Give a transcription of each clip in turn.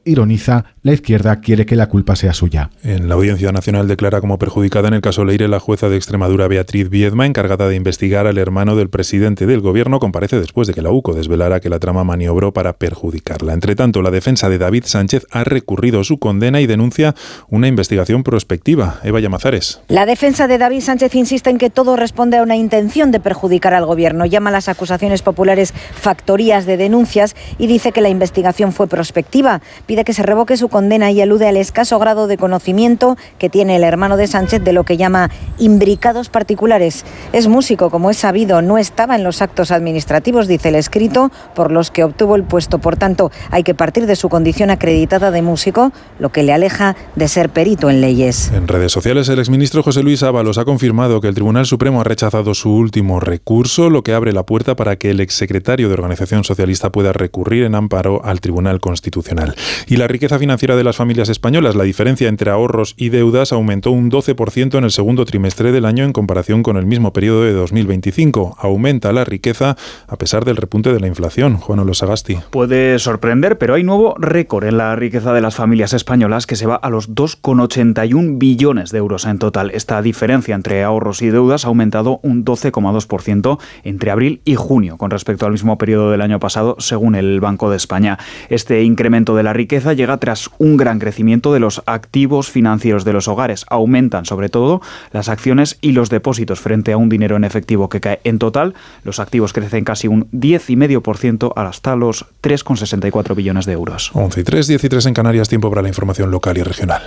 ironiza, la izquierda quiere que la culpa sea suya. En la Audiencia Nacional declara como perjudicada en el caso Leire la jueza de Extremadura Beatriz Viedma, encargada de investigar al hermano del presidente del gobierno, comparece después de que la UCO desvelara que la trama maniobró para perjudicarla. Entre tanto, la defensa de David Sánchez ha recurrido su condena y denuncia una investigación prospectiva. Eva Llamazares. La defensa de David Sánchez insiste en que todo responde a una intención de perjudicar al gobierno. Llama a las acusaciones populares factorías de denuncias y dice que la investigación fue prospectiva. Pide que se revoque su condena y alude al escaso grado de conocimiento que tiene el hermano de Sánchez de lo que llama imbricados particulares. Es músico, como es sabido, no estaba en los actos administrativos, dice el escrito, por los que obtuvo el puesto. Por tanto, hay que partir de su condición acreditada de músico, lo que le aleja de ser perito en leyes. En redes sociales, el exministro José Luis Ábalos ha confirmado que el Tribunal Supremo ha rechazado su último recurso, lo que abre la puerta para que el exsecretario de Organización Socialista pueda recurrir en amparo al Tribunal Constitucional. Y la riqueza financiera de las familias españolas, la diferencia entre ahorros y deudas, aumentó un 12% en el segundo trimestre del año en comparación con el mismo periodo de 2025. Aumenta la riqueza a pesar del repunte de la inflación. Juan Olo Sagasti. Puede sorprender, pero hay nuevo récord en la riqueza de las familias españolas que se va a los 2,81 billones de euros en total. Esta diferencia entre ahorros y deudas ha aumentado un 12,2% entre abril y junio con respecto al mismo periodo del año pasado, según el Banco de España. Este incremento de la riqueza llega tras un gran crecimiento de los activos financieros de los hogares. Aumentan sobre todo las acciones y los depósitos frente a un dinero en efectivo que cae. En total, los activos crecen casi un 10,5% hasta los 3,64 billones de euros. 11:03, 10:03 en Canarias, tiempo para la información local y regional.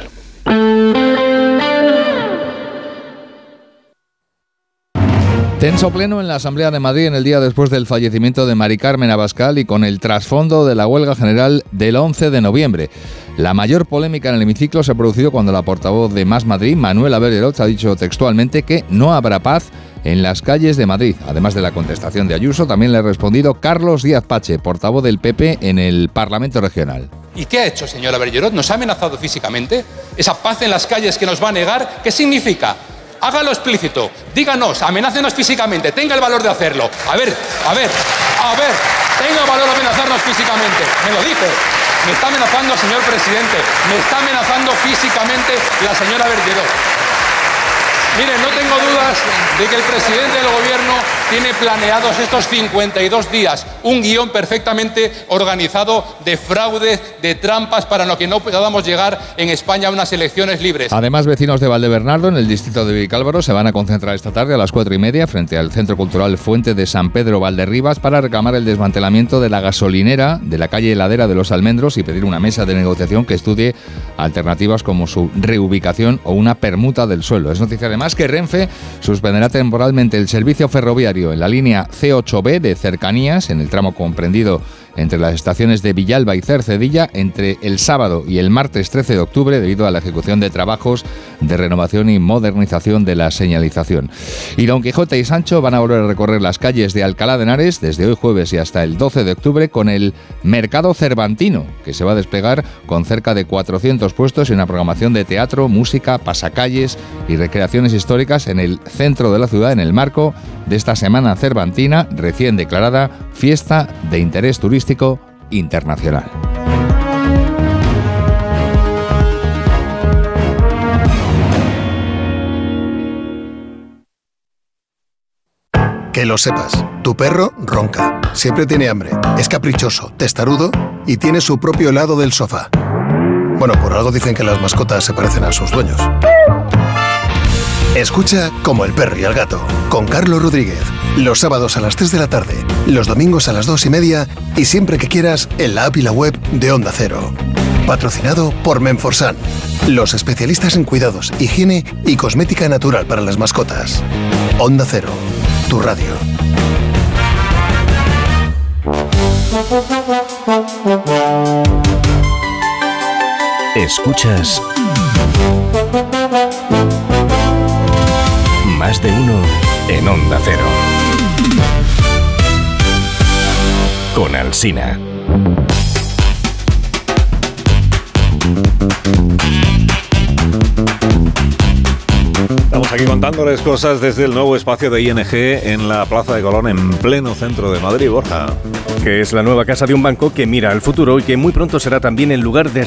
Tenso pleno en la Asamblea de Madrid en el día después del fallecimiento de Mari Carmen Abascal y con el trasfondo de la huelga general del 11 de noviembre. La mayor polémica en el hemiciclo se ha producido cuando la portavoz de Más Madrid, Manuela Bellerot, ha dicho textualmente que no habrá paz en las calles de Madrid. Además de la contestación de Ayuso, también le ha respondido Carlos Díaz Pache, portavoz del PP en el Parlamento Regional. ¿Y qué ha hecho, señora Bellerot? ¿Nos ha amenazado físicamente? ¿Esa paz en las calles que nos va a negar? ¿Qué significa? Hágalo explícito, díganos, amenácenos físicamente, tenga el valor de hacerlo. A ver, tenga el valor de amenazarnos físicamente. Me lo dice. Me está amenazando, señor presidente. Me está amenazando físicamente la señora Bellerot. Miren, no tengo dudas de que el presidente del gobierno tiene planeados estos 52 días, un guión perfectamente organizado de fraudes, de trampas, para lo que no podamos llegar en España a unas elecciones libres. Además, vecinos de Valdebernardo, en el distrito de Vicálvaro, se van a concentrar esta tarde a las 4:30 frente al Centro Cultural Fuente de San Pedro Valderribas para reclamar el desmantelamiento de la gasolinera de la calle Heladera de los Almendros y pedir una mesa de negociación que estudie alternativas como su reubicación o una permuta del suelo. Es noticia además que Renfe suspenderá temporalmente el servicio ferroviario en la línea C8B de cercanías, en el tramo comprendido entre las estaciones de Villalba y Cercedilla, entre el sábado y el martes 13 de octubre, debido a la ejecución de trabajos de renovación y modernización de la señalización. Y Don Quijote y Sancho van a volver a recorrer las calles de Alcalá de Henares desde hoy jueves y hasta el 12 de octubre con el Mercado Cervantino, que se va a desplegar con cerca de 400 puestos y una programación de teatro, música, pasacalles y recreaciones históricas en el centro de la ciudad, en el marco de esta Semana Cervantina, recién declarada Fiesta de Interés Turístico Internacional. Que lo sepas, tu perro ronca, siempre tiene hambre, es caprichoso, testarudo y tiene su propio lado del sofá. Bueno, por algo dicen que las mascotas se parecen a sus dueños. Escucha Como el perro y el gato, con Carlos Rodríguez, los sábados a las 3 de la tarde, los domingos a las 2:30 y siempre que quieras en la app y la web de Onda Cero. Patrocinado por Menforsan, los especialistas en cuidados, higiene y cosmética natural para las mascotas. Onda Cero, tu radio. Escuchas Más de uno en Onda Cero. Con Alsina. Estamos aquí contándoles cosas desde el nuevo espacio de ING en la Plaza de Colón, en pleno centro de Madrid, Borja. Que es la nueva casa de un banco que mira al futuro y que muy pronto será también el lugar de